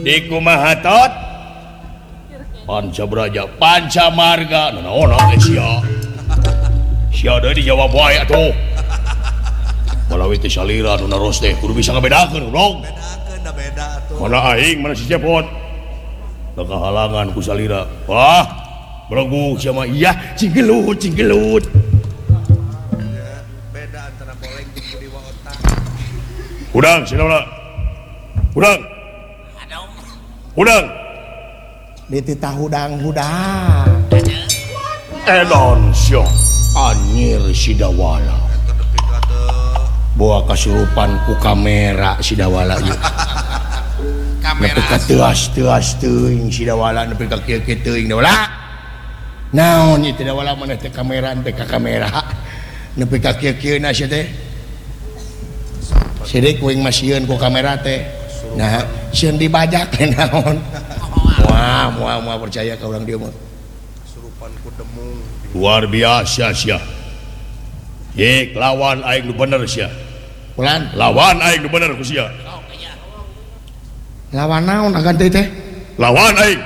di kumaha tot Pancabraja Pancamarga naon geus sia deui dijawab wae atuh malawi teh salira nu naros teh kudu bisa ngabedakeun goblok bedakeun da beda atuh mana aing mana si cepot da kahalangan ku salira wah beregu sia mah iya cinggelut beda antara boleng jeung budi waotak udang sinauna udang dititah hudang Elon Syok Anyir Sidawala bawa kasurupan ku kamera Sidawala ieu nepi ka teas teuing Sidawala nepi ka kieu-kieu teuing Dawala naon ieu teh Dawala maneh teh kamera teh ka kamera nepi ka kieu-kieuna sia teh sidik kuing masieun ku kamera teh nah sieun dibajak teh naon Muah percaya ka urang dieu mah surupan ku demung luar biasa sia ye lawan aing nu bener sia ulan lawan aing nu bener ku sia lawan naon agan teh lawan aing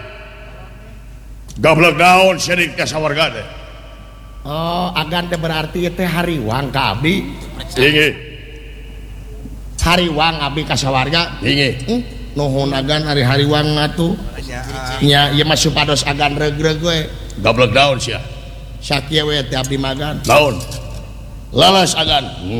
gablek naon sia di kasawarga teh oh agan teh berarti teh hariwang ka abdi inggih hariwang abdi kasawarga inggih nuhun agan hari-hariwang atuh nya ieu mah supados agan regreg we gablek naon sia sakieu we teh abdi magan naon lalas agan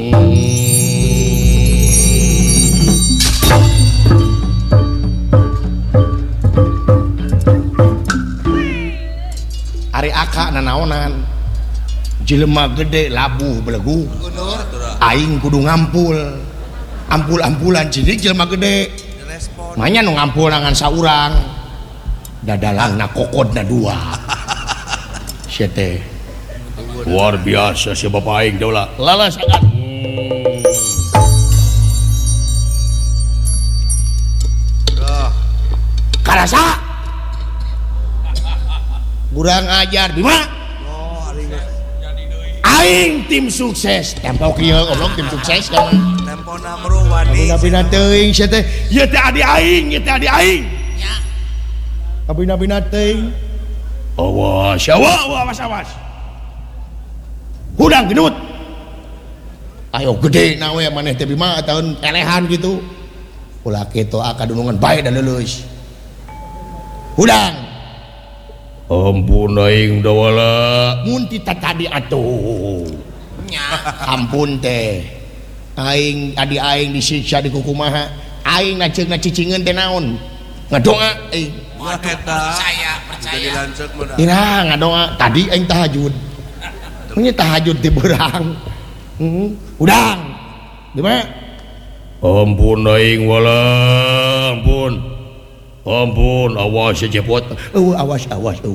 ari aka nanaonan jelema gede labuh belegu aing kudu ngampul ampul-ampulan cilik jelema gede manya nu ngampul nangan saurang dadalangna kokodna dua sia teh luar biasa sia bapak aing Dawala lalas agan karasa kurang ajar Bima aing tim sukses tempo kieu goblok tim sukses kan tempo namru wani abina teuing sia teh ieu teh adi aing nya abina teuing awas hudang genut ayo gede na we maneh teh Bima tahun elehan gitu ulah kitu akadunungan bae da leuleus hudang ampun aing Dawala mun kita tadi atuh nya ampun teh aing adi aing disiksa di kukumaha aing naceugna cicingeun teh naon ngadoa saya percaya ira ngadoa tadi aing tahajud nya tahajud di berang udang di mana ampun aing wala ampun awas ya cepot awas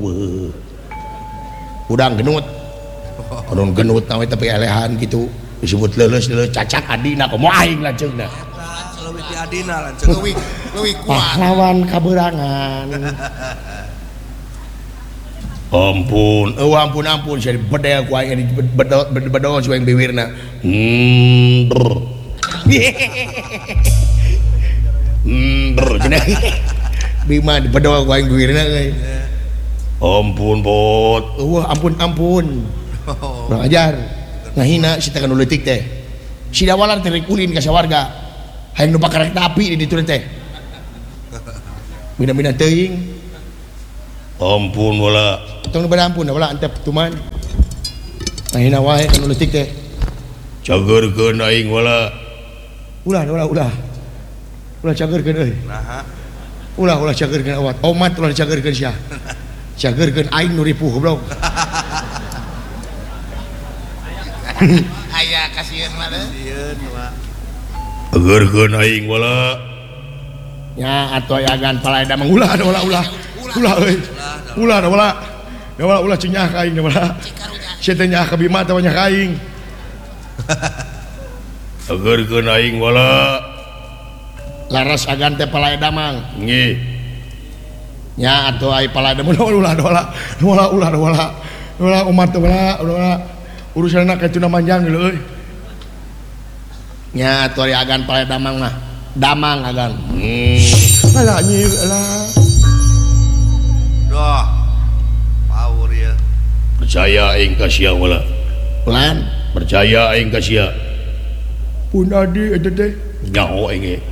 udang genut orang genut nawe tapi elehan gitu disebut leuleus cacak adina komo aing lanceugna leuwih ti adina lanceug leuwih kuat pahlawan kaberangan ampun sia bedel ku aing bedol sueng bibirna Bima bedol ku aing bibirna euy ampun bot ampun kurang ajar ngahina si teh nu leutik teh si Dawala teh rek ulin ka sawarga hayang nu pakarek tapi di ditu teh mina-mina teuing ampun wala tong nu bada ampun wala antep tuman ngahina wae ka nu leutik teh cageurkeun aing wala ulah cageurkeun euy naha ulah cageurkeun awat omat ulah cageurkeun sia cageurkeun aing nu ripuh goblok aya kasieun mah sieun mah cageurkeun aing wala nya atuh aya agan palaeda mengulah ulah euy ulah cenyah ka aing Dawala sia teh nyah ka Bima teh nyah ka aing cageurkeun aing wala laras agan teh palaeda mang nggih nya atuh ai palaeda ulah umat ulah urusanna ka tuna manjang euy nya atuh ari agan palaeda mang mah damang agan alah nyi alah Doh. Power ya. percaya aing ka sia wala pelan percaya aing ka sia pun adi eta teh nyaho aing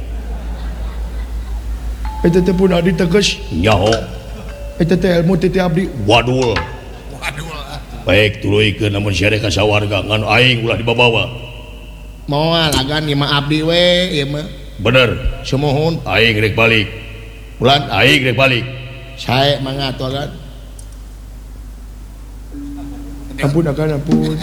eta teh pun adi tegas nyaho eta teh ilmu teh abdi wadul Waduh. baik tuluikeun namun syarek ka sawarga ngan aing ulah dibabawa moal agan ieu mah abdi we ieu mah bener sumohun aing rek balik bulan aing rek balik sae mangga atuh agan ampun agan ampun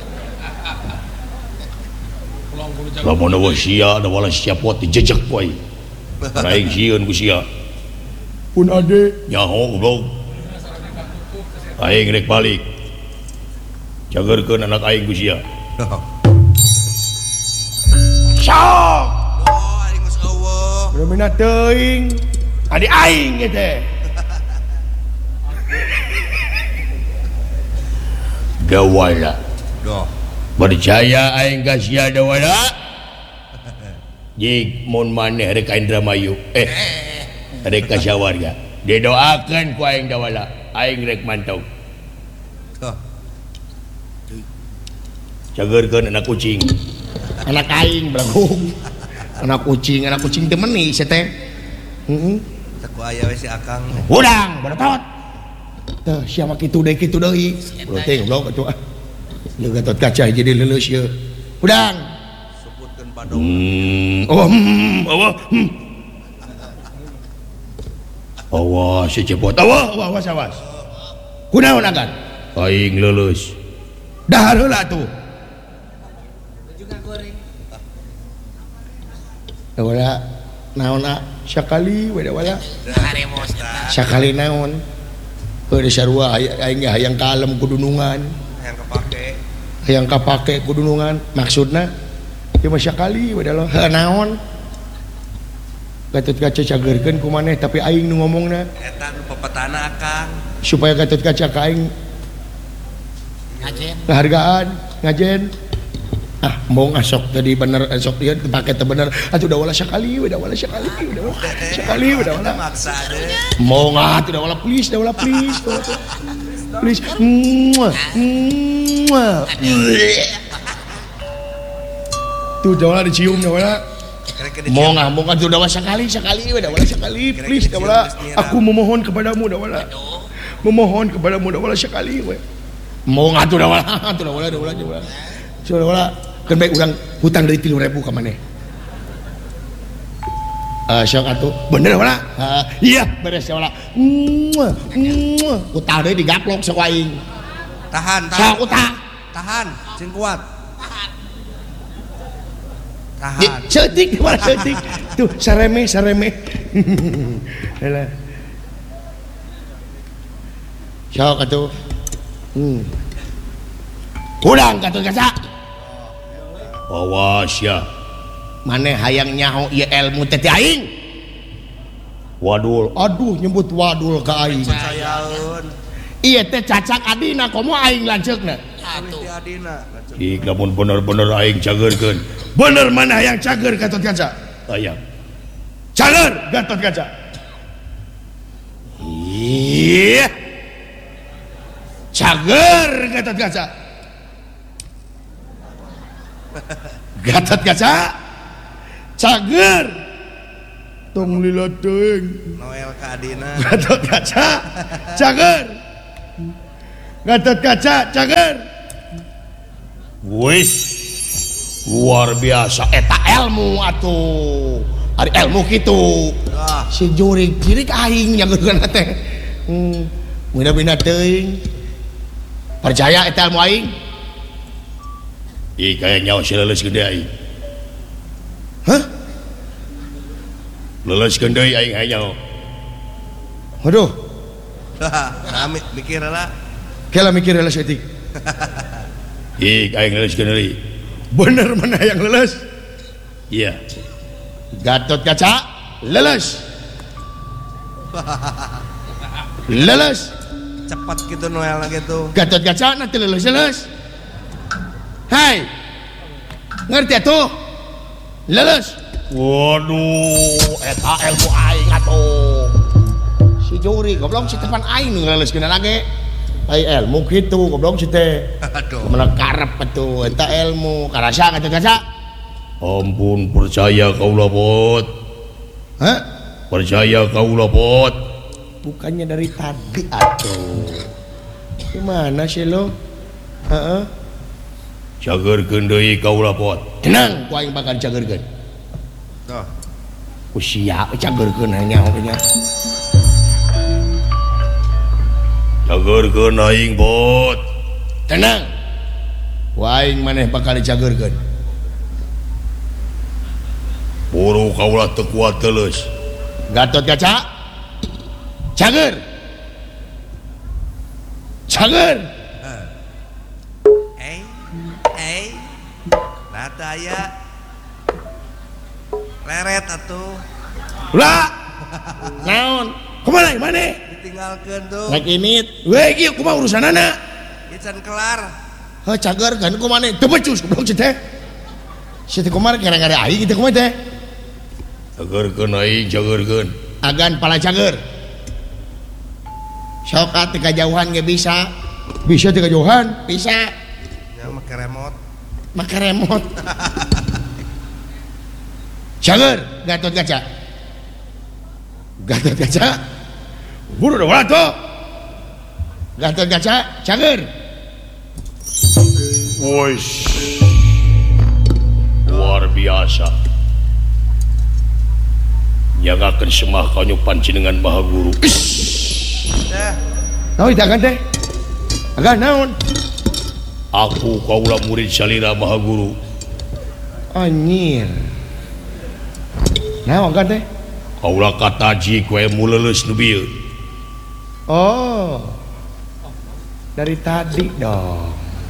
lamun awa sia da wala siapot dijejek poe aing sieun ku sia pun ade nyaho goblok aing rek balik jageurkeun anak aing ku sia sok Doh, aing geus eueuh. udah minat teuing adi aing ge teh dawala Doh. percaya aing ka sia dawala jik mun maneh rek ka Indramayu rek ka sawarga didoakeun ku aing dawala aing rek mantau Doh. jageurkeun anak kucing anak aing belagong anak kucing teh meni sia teh heeh Saku aya we si Akang. udang beretot teh sia mah kitu deui penting goblok atuh lu Gatot Kaca jadi leuleus ieu udang Sebutkeun padong. awas si cepot awas kunaon agan aing leuleus dahar heula tuh wala naonna sakali we wala sakali naon heuh sarua aing hayang kalem kudunungan Yang kepake. hayang kapake kudunungan maksudna ieu mah sakali we lo naon Gatot Kaca cageurkeun ku maneh tapi aing nu ngomongna Eta nu pepetana Akang. supaya Gatot Kaca ka aing ngahargaan ngajen mau ngasok tadi bener esok dia pakai teh bener atuh udah wala sakali udah wala Maksa deh. mau ngat udah wala please please tuh udah wala dicium udah wala mau ngat udah wala sakali udah wala sakali please udah wala aku memohon kepadamu udah wala sakali we mau ngat udah wala kan baik urang hutang dari 3.000 ka maneh sok atuh bener wala iya beres wala utang deui digaplok sok aing Tahan. sok utang Tahan, sing kuat. Tahan. seutik wala seutik tuh sareme helah sok atuh udang Gatot Kaca awas ya maneh hayang nyaho ieu ilmu teh ti aing wadul aduh nyebut wadul ka aing Percayaeun. ieu teh cacak adina komo aing lanceukna Ti adina. ih lamun bener-bener aing cageurkeun bener mana hayang cager Gatot Kaca hayang cager Gatot Kaca iya cager Gatot Kaca Gatot Kaca cager tong lila teuing Noel ka adina. Gatot Kaca cager Gatot Kaca cager wis luar biasa eta ilmu atuh ari ilmu kitu Dah. si jurig cirik aing nyageurkeun teh mudah-mudahan teuing percaya eta ilmu aing ih kayak nyawa si leuleus gede aing hah leuleus deui aing hayang aduh Nah, mikir lah. kela mikir heula seutik ih aing leuleus deui bener mana yang leles iya Gatot Kaca leles Cepat gitu Noel gitu. Gatot Kaca nanti leles hai ngerti atuh leles waduh eta ilmu aing atuh si Juri goblok si tepan aing nu ngaleskeun lagi ai ilmu kitu goblok si teh Aduh. mana karep atuh eta ilmu karasa kata kaca ampun percaya kaula pot hah percaya kaula pot bukannya dari tadi atuh gimana sih lo heeh cagerkeun deui kaula pot tenang ku aing bakal cagerkeun Tuh. usia cagerkeun hanya cagerkeun aing pot tenang ku aing maneh bakal cagerkeun buru kaula teu kuat teuleus Gatot Kaca cager Nata aya leret atuh ulah naon kumaha mana ditinggalkeun tuh naik init we ieu kumaha urusanana ican kelar heuh cager kan kumaha teu becus goblok teh si teh kumaha gara-gara aing kitu kumaha teh cagerkeun aing cagerkeun agan pala cager sok atuh kajauhan ge bisa teh kajauhan bisa nya make remote make remote cager Gatot Kaca buru dah tuh Gatot Kaca cager Woish, luar biasa nyagakeun semah kanyupan dengan Maha Guru naon itu agan teh agan naon aku kaula murid salira Maha Guru anjir naon agan teh kaula kataji ku ilmu leuleus nu bieu oh dari tadi dong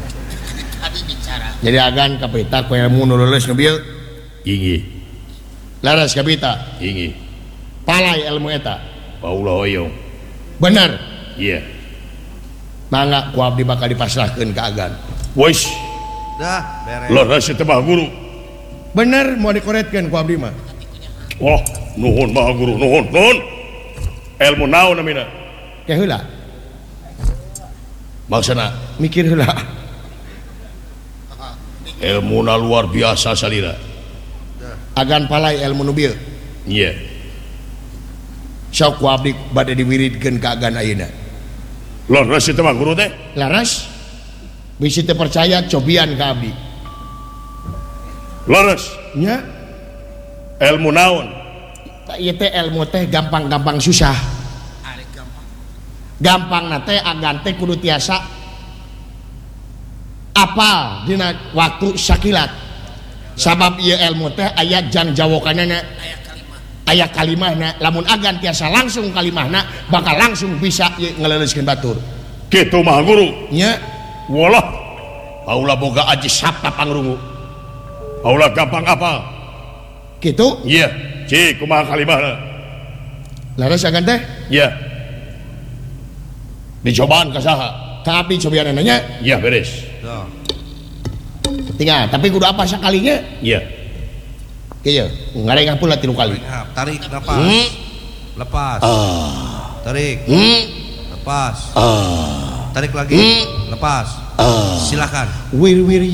jadi agan kapita ku ilmu nu leuleus nu bieu inggih laras kapita inggih palai ilmu eta kaula hoyong bener iya mangga ku abdi bakal dipasrahkeun ka agan woish dah beres leres teh Maha Guru bener mau dikoretkeun ku abdi mah wah nuhun Maha Guru nuhun ilmu naon namina ke heula maksana mikir heula ilmu na luar biasa salira agan palai ilmu nu bieu iya sok ku abdi bade diwiridkeun ka agan ayeuna leres teh Maha Guru teh laras bisi teu percaya cobian ka abdi leres nya ilmu naon ieu teh ilmu teh gampang-gampang susah gampang na teh agan teh kudu tiasa apal dina waktu sakilat sabab ieu ilmu teh aya jang jawokanana aya kalimahna lamun agan tiasa langsung kalimahna bakal langsung bisa ngeleleuskeun batur kitu Maha Guru nya walah kaula boga aji sabta pangrungu kaula gampang apal kitu iya cik kumaha kalimahna laras agan teh iya dicobaan ka saha ka abdi cobianana nya iya beres tuh tinggal tapi kudu apa sakalinya iya kieu ngareng pula 3 kali nah, tarik napas lepas tarik lepas tarik lagi lepas silakan wir